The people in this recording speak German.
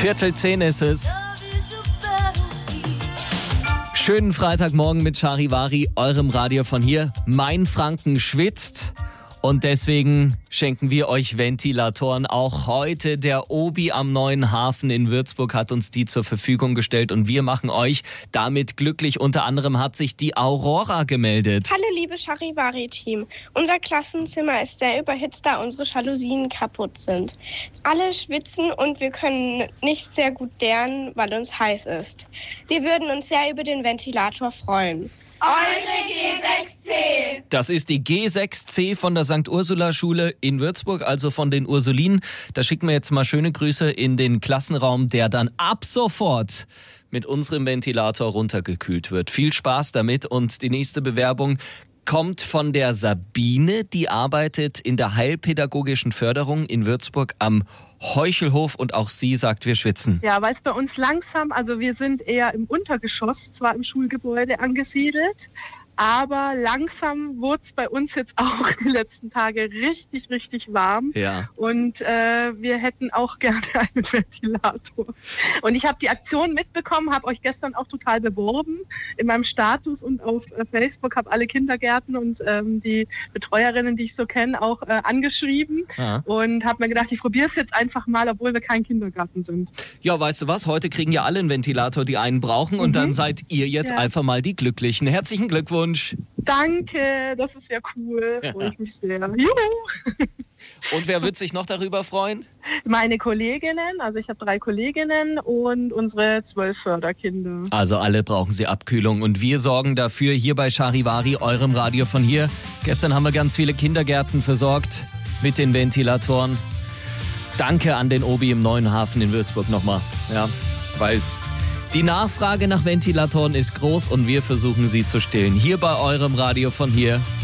9:15 ist es. Schönen Freitagmorgen mit Charivari, eurem Radio von hier. Mein Franken schwitzt. Und deswegen schenken wir euch Ventilatoren auch heute. Der Obi am Neuen Hafen in Würzburg hat uns die zur Verfügung gestellt und wir machen euch damit glücklich. Unter anderem hat sich die Aurora gemeldet. Hallo liebe Charivari-Team. Unser Klassenzimmer ist sehr überhitzt, da unsere Jalousien kaputt sind. Alle schwitzen und wir können nicht sehr gut lernen, weil uns heiß ist. Wir würden uns sehr über den Ventilator freuen. Eure G6C. Das ist die G6C von der St. Ursula Schule in Würzburg, also von den Ursulinen. Da schicken wir jetzt mal schöne Grüße in den Klassenraum, der dann ab sofort mit unserem Ventilator runtergekühlt wird. Viel Spaß damit und die nächste Bewerbung kommt von der Sabine, die arbeitet in der heilpädagogischen Förderung in Würzburg am Heuchelhof und auch sie sagt, wir schwitzen. Ja, weil es bei uns langsam, also wir sind eher im Untergeschoss, zwar im Schulgebäude angesiedelt, aber langsam wurde es bei uns jetzt auch die letzten Tage richtig, richtig warm. Ja. Und wir hätten auch gerne einen Ventilator. Und ich habe die Aktion mitbekommen, habe euch gestern auch total beworben in meinem Status und auf Facebook, habe alle Kindergärten und die Betreuerinnen, die ich so kenne, auch angeschrieben. Und habe mir gedacht, ich probiere es jetzt einfach mal, obwohl wir kein Kindergarten sind. Ja, weißt du was, heute kriegen ja alle einen Ventilator, die einen brauchen und dann seid ihr jetzt einfach mal die Glücklichen. Herzlichen Glückwunsch. Danke, das ist ja cool, freue ich mich sehr. Juhu! Und wer wird sich noch darüber freuen? Meine Kolleginnen, also ich habe 3 Kolleginnen und unsere 12 Förderkinder. Also alle brauchen sie Abkühlung und wir sorgen dafür hier bei Charivari, eurem Radio von hier. Gestern haben wir ganz viele Kindergärten versorgt mit den Ventilatoren. Danke an den Obi im Neuen Hafen in Würzburg nochmal, ja, weil die Nachfrage nach Ventilatoren ist groß und wir versuchen sie zu stillen. Hier bei eurem Radio von hier.